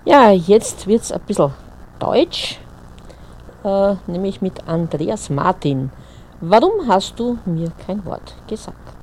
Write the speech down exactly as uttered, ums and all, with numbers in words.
Ja, jetzt wird es ein bisschen deutsch, äh, nämlich mit Andreas Martin. Warum hast du mir kein Wort gesagt?